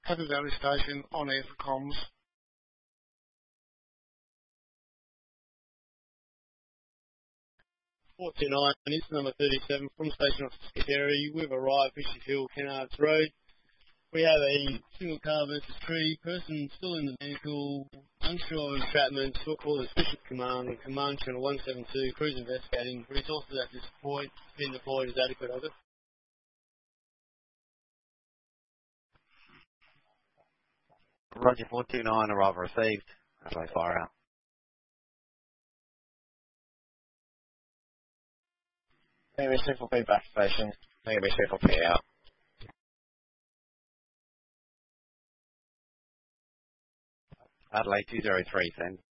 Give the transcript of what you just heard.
Happy Valley Station on air for comms. Port 29, it's number 37 from Station Officer Scary. We've arrived Fisher Hill, Kennards Road. We have a single car versus tree, person still in the vehicle, unsure of entrapment, short call is Bishop Command, and Command Channel 172, cruise investigating, resources at this point, being deployed is adequate, over. Roger, 429, arrival received. Adelaide fire out. BBC 4P back station. BBC 4P out. Adelaide 203, send.